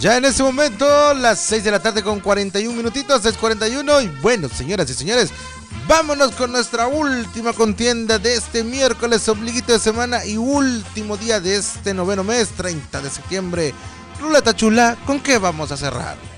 Ya en este momento, las 6 de la tarde con 41 minutitos, es 41. Y bueno, señoras y señores, vámonos con nuestra última contienda de este miércoles, ombliguito de semana y último día de este noveno mes, 30 de septiembre. Ruleta chula, ¿con qué vamos a cerrar?